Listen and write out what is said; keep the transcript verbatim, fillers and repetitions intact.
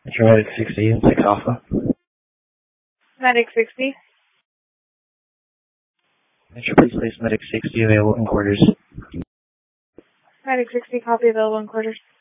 Metro Medic sixty and six Alpha. Medic sixty. Metro, please place Medic sixty available in quarters. Medic sixty, copy, available in quarters.